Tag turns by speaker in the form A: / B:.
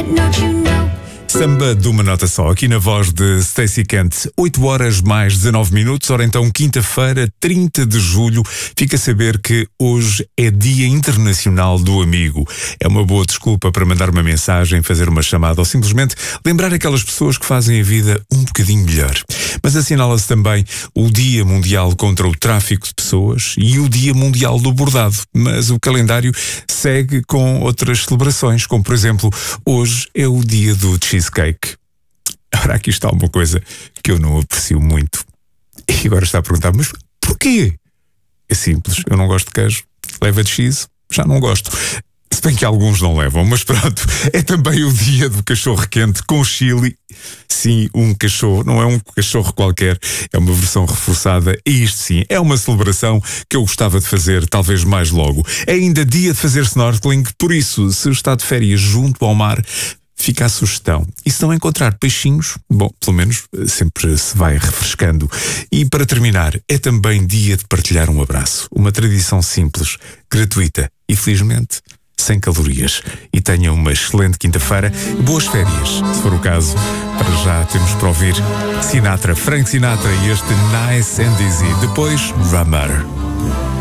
A: that note, you know.
B: Samba de uma nota só, aqui na voz de Stacey Kent. 8 horas mais 19 minutos, ora então quinta-feira, 30 de julho, fica a saber que hoje é Dia Internacional do Amigo. É uma boa desculpa para mandar uma mensagem, fazer uma chamada ou simplesmente lembrar aquelas pessoas que fazem a vida um bocadinho melhor. Mas assinala-se também o Dia Mundial contra o Tráfico de Pessoas e o Dia Mundial do Bordado. Mas o calendário segue com outras celebrações, como por exemplo, hoje é o dia do cheesecake. Ora, aqui está uma coisa que eu não aprecio muito. E agora está a perguntar, mas porquê? É simples, eu não gosto de queijo. Leva de cheese, já não gosto. Se bem que alguns não levam, mas pronto. É também o dia do cachorro quente com chili. Sim, um cachorro, não é um cachorro qualquer, é uma versão reforçada. E isto sim, é uma celebração que eu gostava de fazer, talvez mais logo. É ainda dia de fazer snorkeling, por isso, se está de férias junto ao mar, fica a sugestão. E se não encontrar peixinhos, bom, pelo menos sempre se vai refrescando. E para terminar, é também dia de partilhar um abraço. Uma tradição simples, gratuita e felizmente sem calorias. E tenha uma excelente quinta-feira. Boas férias, se for o caso. Para já temos para ouvir Sinatra, Frank Sinatra e este Nice and Easy. Depois, Drummer.